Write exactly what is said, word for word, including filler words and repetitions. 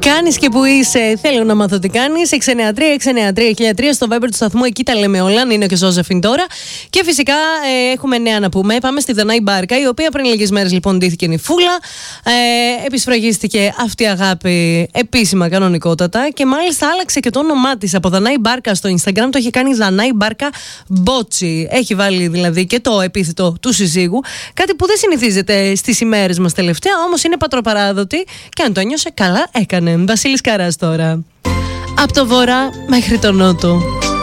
κάνεις και που είσαι? Θέλω να μάθω τι κάνεις. έξι εννιά τρία έξι εννιά τρία χίλια τρία στο Viber του σταθμού, εκεί τα λέμε όλα. Είναι και Ζώζεφιν τώρα. Και φυσικά ε, έχουμε νέα να πούμε. Πάμε στη Δανάη Μπάρκα, η οποία πριν λίγες μέρες λοιπόν ντύθηκε νυφούλα. Ε, επισφραγίστηκε αυτή η αγάπη επίσημα, κανονικότατα. Και μάλιστα άλλαξε και το όνομά της. Από Δανάη Μπάρκα στο Instagram το έχει κάνει Δανάη Μπάρκα Μπότσι. Έχει βάλει δηλαδή και το επίθετο του συζύγου. Κάτι που δεν συνηθίζεται στις ημέρες μας τελευταία, όμως είναι πατροπαράδοτη. Και αν το ένιωσε, καλά έκανε. Βασίλης Καράς τώρα. Από το βορρά μέχρι το νότο.